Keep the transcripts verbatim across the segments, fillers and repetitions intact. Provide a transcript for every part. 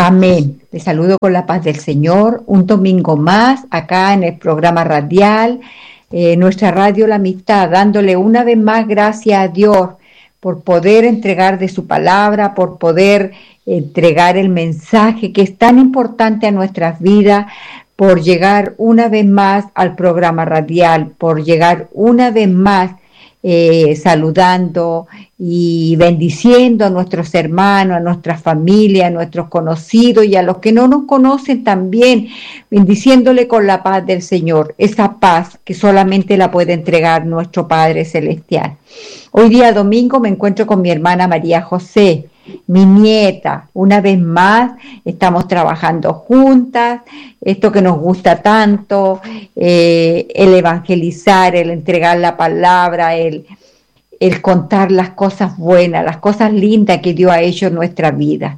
Amén. Te saludo con la paz del Señor. Un domingo más acá en el programa radial, eh, nuestra radio La Amistad, dándole una vez más gracias a Dios por poder entregar de su palabra, por poder entregar el mensaje que es tan importante a nuestras vidas, por llegar una vez más al programa radial, por llegar una vez más Eh, saludando y bendiciendo a nuestros hermanos, a nuestra familia, a nuestros conocidos y a los que no nos conocen también, bendiciéndole con la paz del Señor, esa paz que solamente la puede entregar nuestro Padre Celestial. Hoy día domingo me encuentro con mi hermana María José, mi nieta. Una vez más estamos trabajando juntas, esto que nos gusta tanto, eh, el evangelizar, el entregar la palabra, el, el contar las cosas buenas, las cosas lindas que Dios ha hecho en nuestra vida.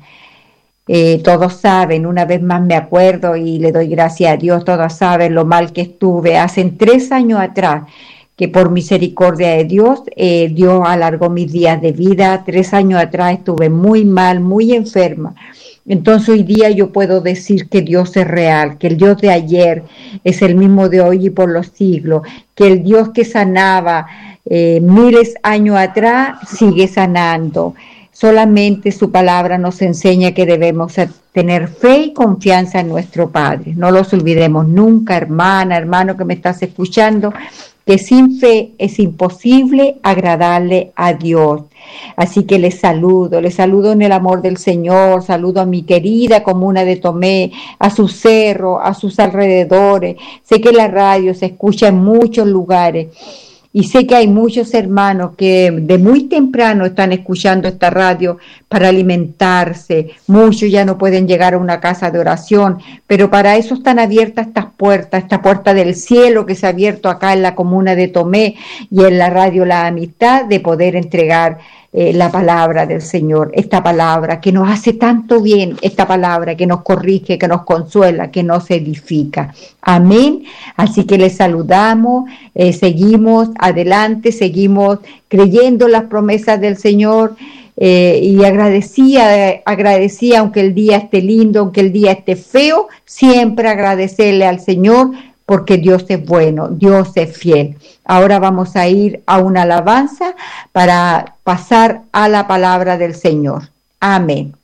Eh, todos saben, una vez más me acuerdo y le doy gracias a Dios, todos saben lo mal que estuve hace tres años atrás, que por misericordia de Dios, eh, Dios alargó mis días de vida. Tres años atrás estuve muy mal, muy enferma. Entonces hoy día yo puedo decir que Dios es real, que el Dios de ayer es el mismo de hoy y por los siglos, que el Dios que sanaba eh, miles de años atrás sigue sanando. Solamente su palabra nos enseña que debemos tener fe y confianza en nuestro Padre. No los olvidemos nunca, hermana, hermano que me estás escuchando, que sin fe es imposible agradarle a Dios. Así que les saludo, les saludo en el amor del Señor, saludo a mi querida comuna de Tomé, a su cerro, a sus alrededores. Sé que la radio se escucha en muchos lugares y sé que hay muchos hermanos que de muy temprano están escuchando esta radio para alimentarse. Muchos ya no pueden llegar a una casa de oración, pero para eso están abiertas estas puertas, esta puerta del cielo que se ha abierto acá en la comuna de Tomé y en la radio La Amistad, de poder entregar eh, la palabra del Señor, esta palabra que nos hace tanto bien, esta palabra que nos corrige, que nos consuela, que nos edifica. Amén. Así que les saludamos, eh, seguimos adelante, seguimos creyendo las promesas del Señor. Eh, y agradecía, eh, agradecía, aunque el día esté lindo, aunque el día esté feo, siempre agradecerle al Señor, porque Dios es bueno, Dios es fiel. Ahora vamos a ir a una alabanza para pasar a la palabra del Señor. Amén.